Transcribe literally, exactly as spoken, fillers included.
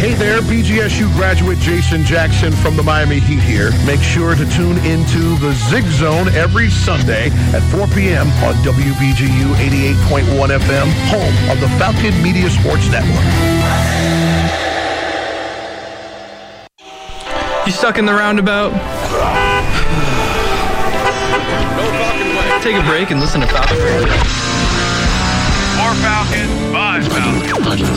Hey there, B G S U graduate Jason Jackson from the Miami Heat here. Make sure to tune into the Zig Zone every Sunday at four p.m. on W B G U eighty-eight point one F M, home of the Falcon Media Sports Network. You stuck in the roundabout? Take a break and listen to Falcon Radio. More Falcon, by Falcon.